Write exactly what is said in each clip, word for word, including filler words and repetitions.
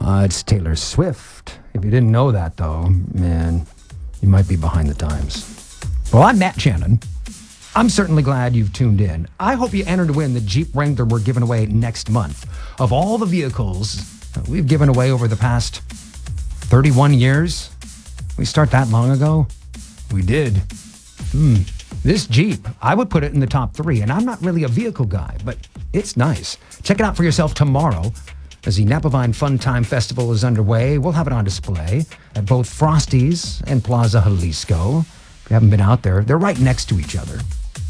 Uh, it's Taylor Swift. If you didn't know that, though, man, you might be behind the times. Well, I'm Matt Shannon. I'm certainly glad you've tuned in. I hope you entered to win the Jeep Wrangler we're giving away next month. Of all the vehicles that we've given away over the past thirty-one years, we start that long ago? We did. Hmm. This Jeep, I would put it in the top three, and I'm not really a vehicle guy, but it's nice. Check it out for yourself tomorrow. As the Napa Vine Fun Time Festival is underway, we'll have it on display at both Frosty's and Plaza Jalisco. If you haven't been out there, they're right next to each other.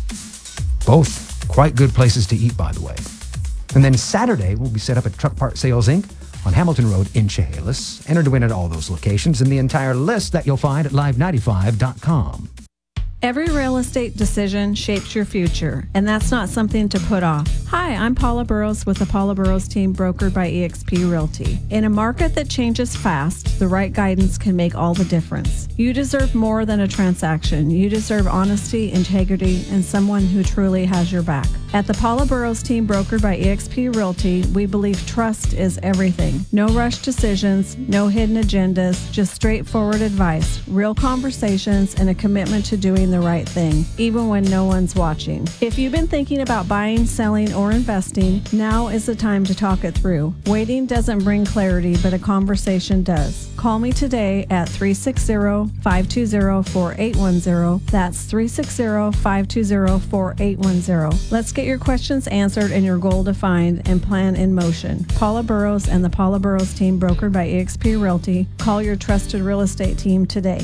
Both quite good places to eat, by the way. And then Saturday, we'll be set up at Truck Part Sales, Incorporated on Hamilton Road in Chehalis. Enter to win at all those locations and the entire list that you'll find at live ninety-five dot com. Every real estate decision shapes your future, and that's not something to put off. Hi, I'm Paula Burrows with the Paula Burrows team, brokered by E X P Realty. In a market that changes fast, the right guidance can make all the difference. You deserve more than a transaction. You deserve honesty, integrity, and someone who truly has your back. At the Paula Burrows team, brokered by E X P Realty, we believe trust is everything. No rush decisions, no hidden agendas, just straightforward advice, real conversations, and a commitment to doing the right thing, even when no one's watching. If you've been thinking about buying, selling, or investing, now is the time to talk it through. Waiting doesn't bring clarity, but a conversation does. Call me today at three six zero, five two zero, four eight one zero. That's three six zero, five two zero, four eight one zero. Let's get your questions answered and your goal defined and plan in motion. Paula Burrows and the Paula Burrows team, brokered by E X P Realty. Call your trusted real estate team today.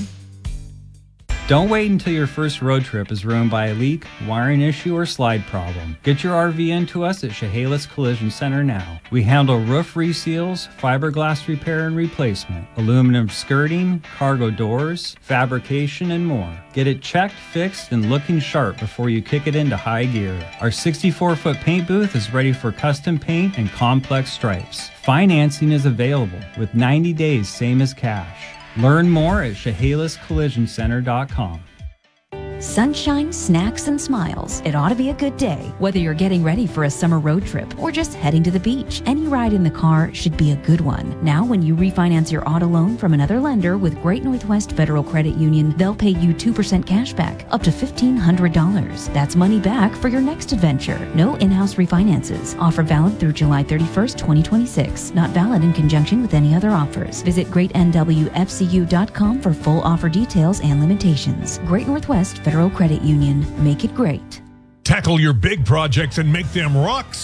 Don't wait until your first road trip is ruined by a leak, wiring issue, or slide problem. Get your R V into us at Chehalis Collision Center now. We handle roof reseals, fiberglass repair and replacement, aluminum skirting, cargo doors, fabrication, and more. Get it checked, fixed, and looking sharp before you kick it into high gear. Our sixty-four foot paint booth is ready for custom paint and complex stripes. Financing is available with ninety days, same as cash. Learn more at Chehalis Collision Center dot com. Sunshine, snacks, and smiles. It ought to be a good day. Whether you're getting ready for a summer road trip or just heading to the beach, any ride in the car should be a good one. Now, when you refinance your auto loan from another lender with Great Northwest Federal Credit Union, they'll pay you two percent cash back, up to fifteen hundred dollars. That's money back for your next adventure. No in-house refinances. Offer valid through July thirty-first, twenty twenty-six. Not valid in conjunction with any other offers. Visit great N W F C U dot com for full offer details and limitations. Great Northwest Federal Credit Union. Make it great. Tackle your big projects and make them rock